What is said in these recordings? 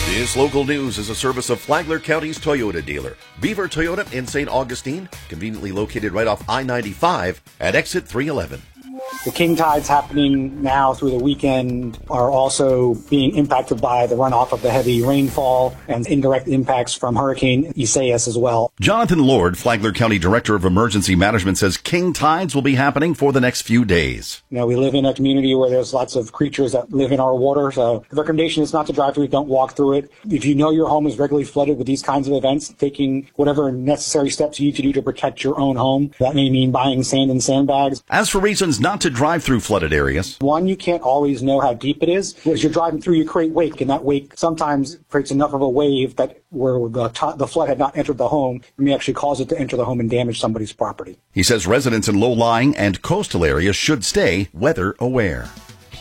This local news is a service of Flagler County's Toyota dealer, Beaver Toyota in St. Augustine, conveniently located right off I-95 at exit 311. The king tides happening now through the weekend are also being impacted by the runoff of the heavy rainfall and indirect impacts from Hurricane Isaias as well. Jonathan Lord, Flagler County Director of Emergency Management, says king tides will be happening for the next few days. You know, we live in a community where there's lots of creatures that live in our water, so the recommendation is not to drive through it, don't walk through it. If you know your home is regularly flooded with these kinds of events, taking whatever necessary steps you need to do to protect your own home. That may mean buying sand and sandbags. As for reasons not to drive through flooded areas. One, you can't always know how deep it is. As you're driving through, you create wake, and that wake sometimes creates enough of a wave that where the flood had not entered the home, it may actually cause it to enter the home and damage somebody's property. He says residents in low-lying and coastal areas should stay weather aware.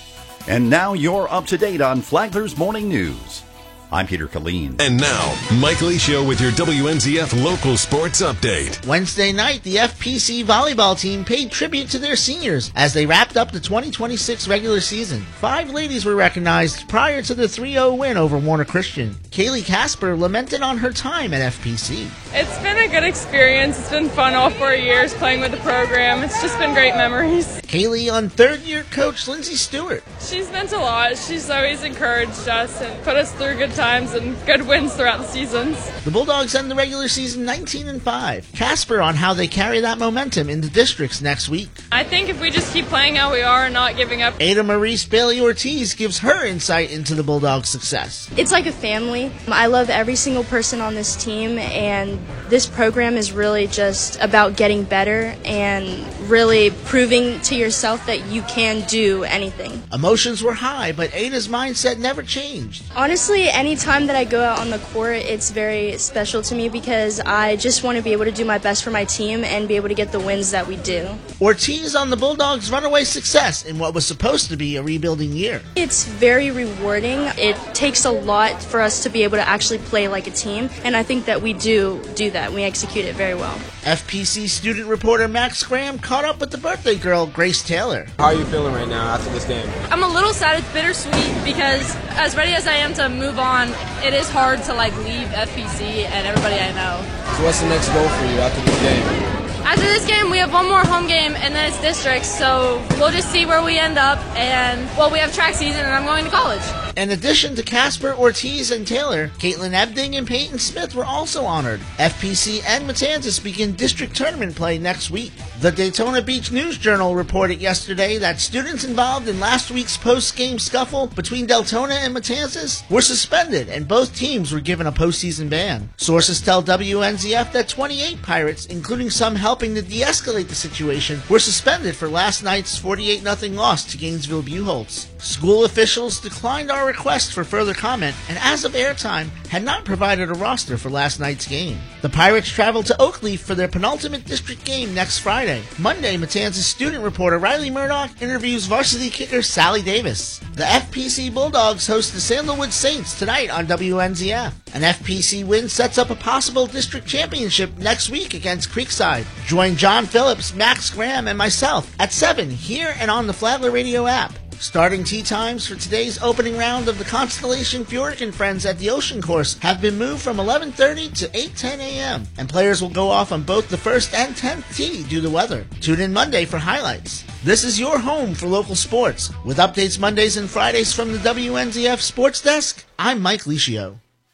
And now you're up to date on Flagler's Morning News. I'm Peter Killeen. And now, Mike Licio with your WNZF local sports update. Wednesday night, the FPC volleyball team paid tribute to their seniors as they wrapped up the 2026 regular season. 5 ladies were recognized prior to the 3-0 win over Warner Christian. Kaylee Casper lamented on her time at FPC. It's been a good experience. It's been fun all 4 years playing with the program. It's just been great memories. Kaylee on third-year coach Lindsay Stewart. She's meant a lot. She's always encouraged us and put us through good times and good wins throughout the seasons. The Bulldogs end the regular season 19-5. Casper on how they carry that momentum into districts next week. I think if we just keep playing how we are and not giving up. Ada Maurice Bailey-Ortiz gives her insight into the Bulldogs' success. It's like a family. I love every single person on this team, and this program is really just about getting better and really proving to yourself that you can do anything. Emotions were high, but Ada's mindset never changed. Honestly, anytime that I go out on the court, it's very special to me because I just want to be able to do my best for my team and be able to get the wins that we do. Ortiz on the Bulldogs' runaway success in what was supposed to be a rebuilding year. It's very rewarding. It takes a lot for us to be able to actually play like a team, and I think that we do that. We execute it very well. FPC student reporter Max Graham caught up with the birthday girl, Grace Taylor. How are you feeling right now after this game? I'm a little sad. It's bittersweet because as ready as I am to move on, it is hard to leave FPC and everybody I know. So what's the next goal for you after this game? After this game, we have one more home game, and then it's districts, so we'll just see where we end up, and, we have track season, and I'm going to college. In addition to Casper, Ortiz, and Taylor, Caitlin Ebding and Peyton Smith were also honored. FPC and Matanzas begin district tournament play next week. The Daytona Beach News Journal reported yesterday that students involved in last week's post-game scuffle between Deltona and Matanzas were suspended, and both teams were given a postseason ban. Sources tell WNZF that 28 Pirates, including some helping to de-escalate the situation, were suspended for last night's 48-0 loss to Gainesville Buchholz. School officials declined our request for further comment, and as of airtime, had not provided a roster for last night's game. The Pirates travel to Oakleaf for their penultimate district game next Friday. Monday, Matanzas student reporter Riley Murdoch interviews varsity kicker Sally Davis. The FPC Bulldogs host the Sandalwood Saints tonight on WNZF. An FPC win sets up a possible district championship next week against Creekside. Join John Phillips, Max Graham, and myself at 7 here and on the Flagler Radio app. Starting tee times for today's opening round of the Constellation Fjordic and Friends at the Ocean Course have been moved from 11:30 to 8:10 a.m., and players will go off on both the first and 10th tee due to weather. Tune in Monday for highlights. This is your home for local sports. With updates Mondays and Fridays from the WNZF Sports Desk, I'm Mike Licio.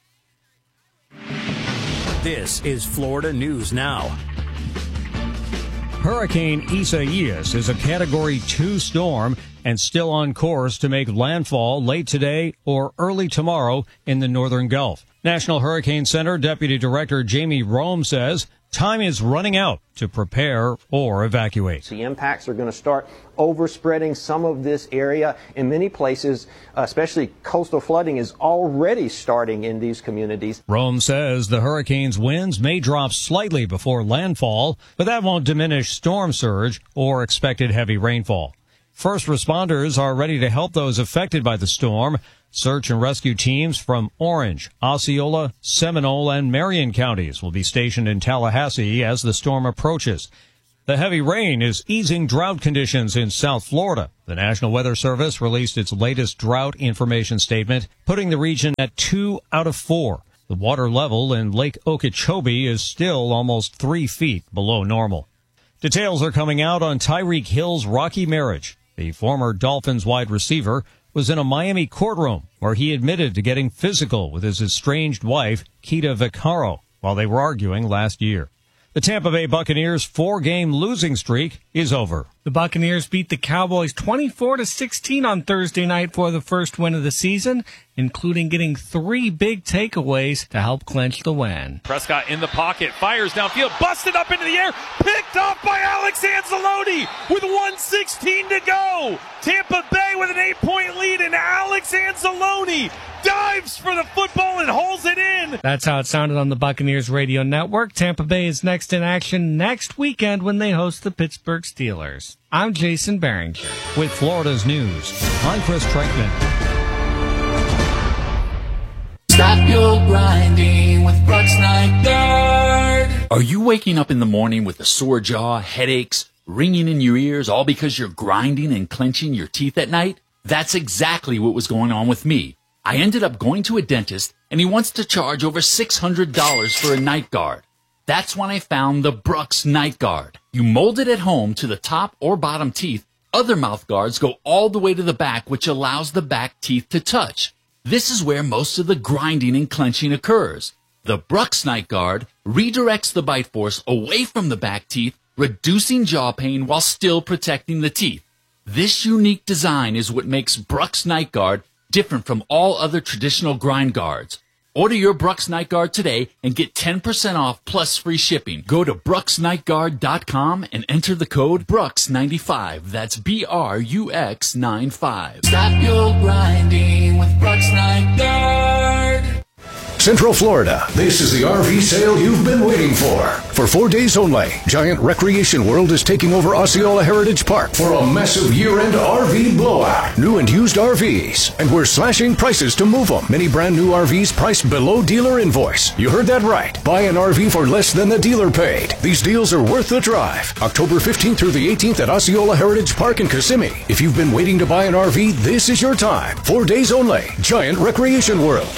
This is Florida News Now. Hurricane Isaias is a Category 2 storm and still on course to make landfall late today or early tomorrow in the northern Gulf. National Hurricane Center Deputy Director Jamie Rome says time is running out to prepare or evacuate. The impacts are going to start overspreading some of this area. In many places, especially coastal flooding is already starting in these communities. Rome says the hurricane's winds may drop slightly before landfall, but that won't diminish storm surge or expected heavy rainfall. First responders are ready to help those affected by the storm. Search and rescue teams from Orange, Osceola, Seminole, and Marion counties will be stationed in Tallahassee as the storm approaches. The heavy rain is easing drought conditions in South Florida. The National Weather Service released its latest drought information statement, putting the region at 2 out of 4. The water level in Lake Okeechobee is still almost 3 feet below normal. Details are coming out on Tyreek Hill's rocky marriage. The former Dolphins wide receiver was in a Miami courtroom where he admitted to getting physical with his estranged wife, Keita Vaccaro, while they were arguing last year. The Tampa Bay Buccaneers' 4-game losing streak is over. The Buccaneers beat the Cowboys 24-16 on Thursday night for the first win of the season, including getting 3 big takeaways to help clinch the win. Prescott in the pocket, fires downfield, busted up into the air, picked off by Alex Anzalone with 1:16 to go. Tampa Bay with an 8-point lead, and Alex Anzalone dives for the football and holds it in. That's how it sounded on the Buccaneers radio network. Tampa Bay is next in action next weekend when they host the Pittsburgh Steelers. I'm Jason Barringer. With Florida's news, I'm Chris Treitman. Stop your grinding with Brooks Night Guard. Are you waking up in the morning with a sore jaw, headaches, ringing in your ears, all because you're grinding and clenching your teeth at night? That's exactly what was going on with me. I ended up going to a dentist, and he wants to charge over $600 for a night guard. That's when I found the Brooks Night Guard. You mold it at home to the top or bottom teeth. Other mouth guards go all the way to the back, which allows the back teeth to touch. This is where most of the grinding and clenching occurs. The Brooks Night Guard redirects the bite force away from the back teeth, reducing jaw pain while still protecting the teeth. This unique design is what makes Brooks Night Guard different from all other traditional grind guards. Order your Brooks Night Guard today and get 10% off plus free shipping. Go to BrooksNightGuard.com and enter the code Brooks95. That's BRUX95. Stop your grinding with Brooks Night Guard. Central Florida, this is the RV sale you've been waiting for. For 4 days only, Giant Recreation World is taking over Osceola Heritage Park for a massive year-end RV blowout. New and used RVs, and we're slashing prices to move them. Many brand new RVs priced below dealer invoice. You heard that right. Buy an RV for less than the dealer paid. These deals are worth the drive. October 15th through the 18th at Osceola Heritage Park in Kissimmee. If you've been waiting to buy an RV, this is your time. 4 days only, Giant Recreation World.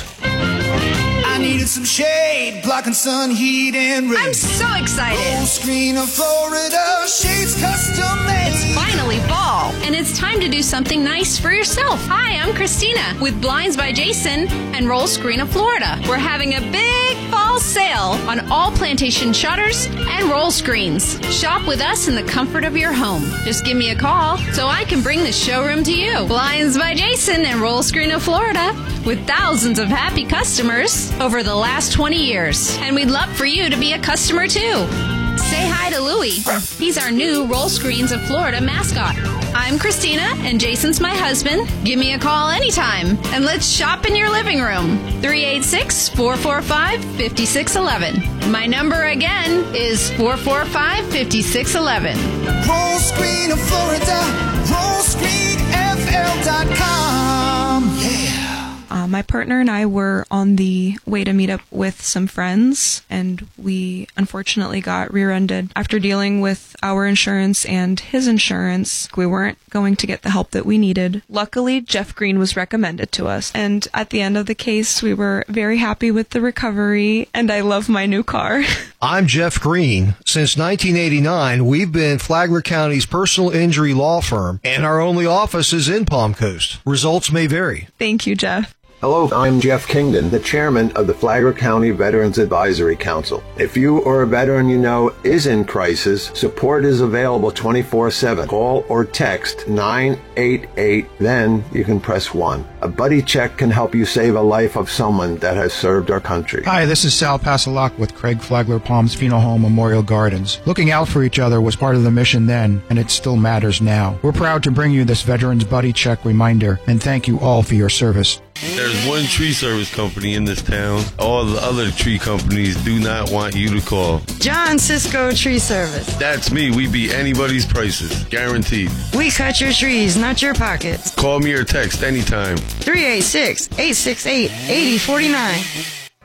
I needed some shade, blocking sun, heat, and rain. I'm so excited. Full screen of Florida, shades custom made. It's finally fall, and it's time to do something nice for yourself. Hi, I'm Christina with Blinds by Jason and Roll Screen of Florida. We're having a big fall sale on all plantation shutters and roll screens. Shop with us in the comfort of your home. Just give me a call so I can bring the showroom to you. Blinds by Jason and Roll Screen of Florida, with thousands of happy customers over the last 20 years. And we'd love for you to be a customer too. Say hi to Louie. He's our new Roll Screens of Florida mascot. I'm Christina, and Jason's my husband. Give me a call anytime, and let's shop in your living room. 386-445-5611. My number again is 445-5611. Roll Screen of Florida, rollscreenfl.com. Yeah. My partner and I were on the way to meet up with some friends, and we unfortunately got rear-ended. After dealing with our insurance and his insurance, we weren't going to get the help that we needed. Luckily, Jeff Green was recommended to us, and at the end of the case, we were very happy with the recovery, and I love my new car. I'm Jeff Green. Since 1989, we've been Flagler County's personal injury law firm, and our only office is in Palm Coast. Results may vary. Thank you, Jeff. Hello, I'm Jeff Kingdon, the chairman of the Flagler County Veterans Advisory Council. If you or a veteran you know is in crisis, support is available 24/7. Call or text 988, then you can press 1. A buddy check can help you save a life of someone that has served our country. Hi, this is Sal Passalak with Craig Flagler Palms Funeral Home Memorial Gardens. Looking out for each other was part of the mission then, and it still matters now. We're proud to bring you this Veterans Buddy Check reminder, and thank you all for your service. There's one tree service company in this town. All the other tree companies do not want you to call. John Cisco Tree Service. That's me. We beat anybody's prices. Guaranteed. We cut your trees, not your pockets. Call me or text anytime. 386-868-8049.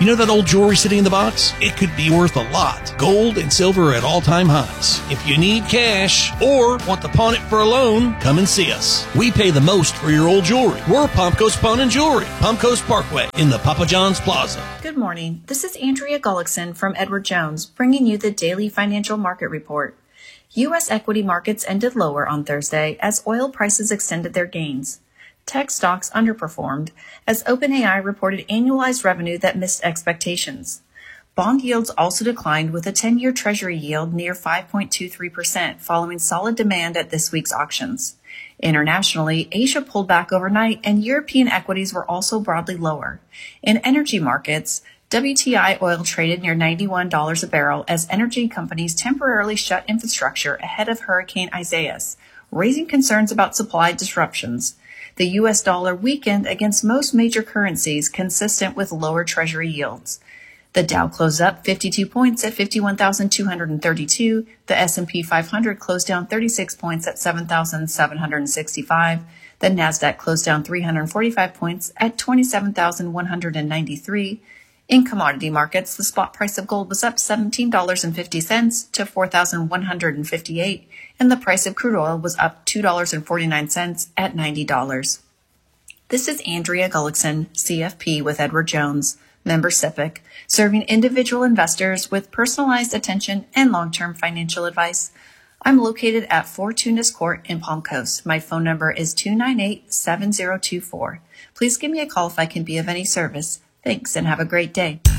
You know that old jewelry sitting in the box? It could be worth a lot. Gold and silver are at all-time highs. If you need cash or want to pawn it for a loan, come and see us. We pay the most for your old jewelry. We're Palm Coast Pawn and Jewelry, Palm Coast Parkway in the Papa John's Plaza. Good morning. This is Andrea Gullickson from Edward Jones, bringing you the daily financial market report. U.S. equity markets ended lower on Thursday as oil prices extended their gains. Tech stocks underperformed as OpenAI reported annualized revenue that missed expectations. Bond yields also declined with a 10-year Treasury yield near 5.23% following solid demand at this week's auctions. Internationally, Asia pulled back overnight and European equities were also broadly lower. In energy markets, WTI oil traded near $91 a barrel as energy companies temporarily shut infrastructure ahead of Hurricane Isaias, raising concerns about supply disruptions. The U.S. dollar weakened against most major currencies, consistent with lower Treasury yields. The Dow closed up 52 points at 51,232. The S&P 500 closed down 36 points at 7,765. The Nasdaq closed down 345 points at 27,193. In commodity markets, the spot price of gold was up $17.50 to $4,158, and the price of crude oil was up $2.49 at $90. This is Andrea Gullickson, CFP with Edward Jones, member SIPC, serving individual investors with personalized attention and long-term financial advice. I'm located at 4 Tunis Court in Palm Coast. My phone number is 298-7024. Please give me a call if I can be of any service. Thanks and have a great day.